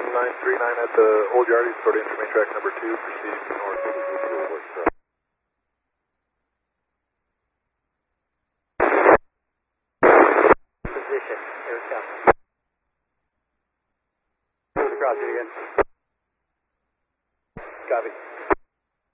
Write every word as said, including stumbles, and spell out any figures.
nine three nine at the Old Yard, sort of instrument track number two, proceeding to north. Position, here it comes. Across it again. Copy.